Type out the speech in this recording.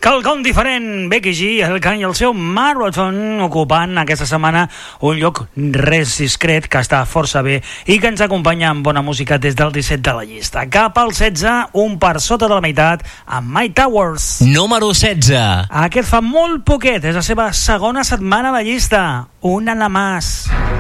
Quelcom diferent, Becky G, el Can i el seu Marathon, ocupant aquesta setmana un lloc res discret que està força bé i que ens acompanya amb bona música des del 17 de la llista. Cap al 16, un per sota de la meitat, amb My Towers. Número 16. Aquest fa molt poquet, és la seva segona setmana a la llista. Una nada más.